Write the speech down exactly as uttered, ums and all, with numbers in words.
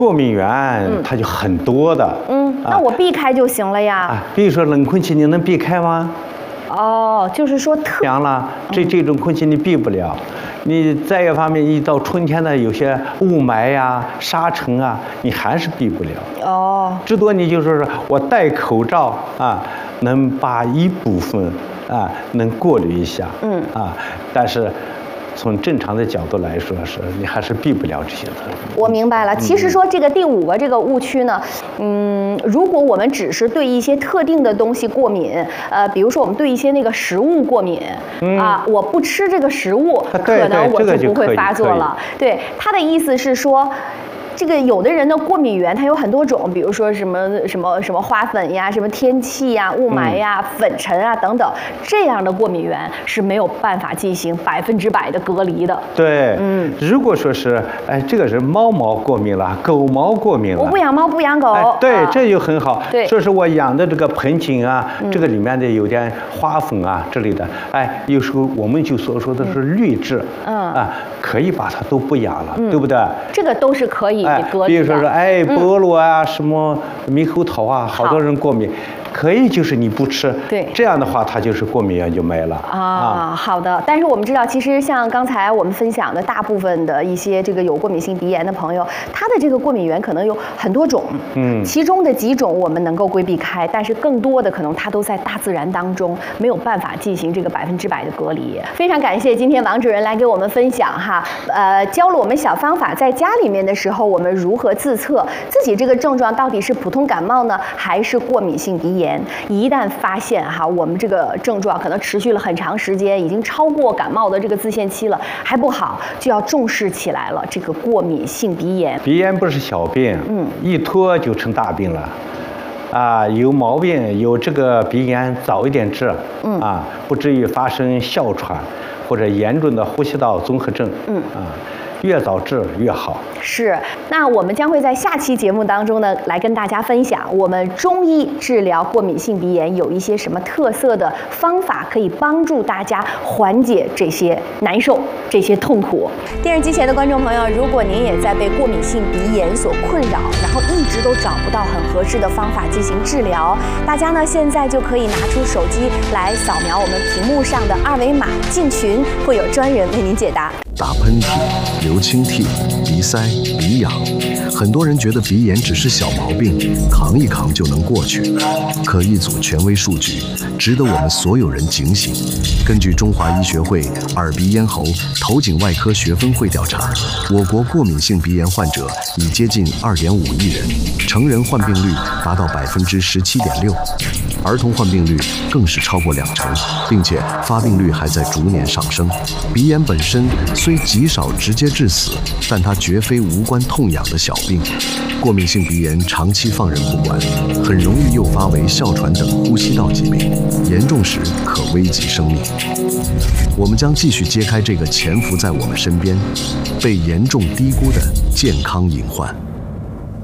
过敏源它就很多的。 嗯，那我避开就行了呀。 啊，比如说冷空气，你能避开吗？ 哦，就是说特凉了，这这种空气你避不了。你再一个方面，一到春天的有些雾霾呀、沙尘啊，你还是避不了。 哦， 至多你就说是我戴口罩啊，能把一部分啊能过滤一下。嗯啊，但是。从正常的角度来说，是你还是避不了这些的。 我明白了。其实说这个第五个这个误区呢，嗯，如果我们只是对一些特定的东西过敏，呃，比如说我们对一些那个食物过敏，嗯、啊，我不吃这个食物，可能我就不会发作了。对，他的意思是说。这个有的人的过敏源它有很多种，比如说什么什么什么花粉呀、什么天气呀、雾霾呀、嗯、粉尘啊等等，这样的过敏源是没有办法进行百分之百的隔离的。 对，嗯，如果说是哎，这个人猫毛过敏了，狗毛过敏了， 我不养猫不养狗， 哎、对、啊，这就很好。 对， 说是我养的这个盆景啊，嗯、这个里面的有点花粉啊之类的，哎，有时候我们就所说的是滤质，嗯啊，可以把它都不养了，嗯、对不对？ 这个都是可以。 哎，比如说是哎，菠萝啊，嗯、什么猕猴桃啊，好多人过敏，可以就是你不吃， 对， 这样的话它就是过敏源就没了啊。啊好的，但是我们知道，其实像刚才我们分享的大部分的一些这个有过敏性鼻炎的朋友，他的这个过敏源可能有很多种，嗯，其中的几种我们能够规避开，但是更多的可能它都在大自然当中，没有办法进行这个百分之百的隔离。非常感谢今天王主任来给我们分享哈，呃，教了我们小方法，在家里面的时候我们如何自测自己这个症状到底是普通感冒呢，还是过敏性鼻炎？一旦发现哈，我们这个症状可能持续了很长时间，已经超过感冒的这个自限期了，还不好，就要重视起来了。这个过敏性鼻炎， 鼻炎不是小病，嗯，一拖就成大病了。啊，有毛病，有这个鼻炎，早一点治，嗯啊，不至于发生哮喘或者严重的呼吸道综合症，嗯啊。越早治越好。 是，那我们将会在下期节目当中呢，来跟大家分享我们中医治疗过敏性鼻炎有一些什么特色的方法，可以帮助大家缓解这些难受、这些痛苦。电视机前的观众朋友，如果您也在被过敏性鼻炎所困扰，然后一直都找不到很合适的方法进行治疗，大家呢现在就可以拿出手机来扫描我们屏幕上的二维码进群，会有专人为您解答。 打喷嚏、流清涕、鼻塞、鼻痒，很多人觉得鼻炎只是小毛病，扛一扛就能过去。可一组权威数据值得我们所有人警醒。根据中华医学会耳鼻咽喉头颈外科学分会调查，我国过敏性鼻炎患者已接近二点五亿人，成人患病率达到百分之十七点六，儿童患病率更是超过两成，并且发病率还在逐年上升。鼻炎本身虽极少直接致死，但它绝非无关痛痒的小病。过敏性鼻炎长期放任不管，很容易诱发为哮喘等呼吸道疾病，严重时可危及生命。我们将继续揭开这个潜伏在我们身边、被严重低估的健康隐患。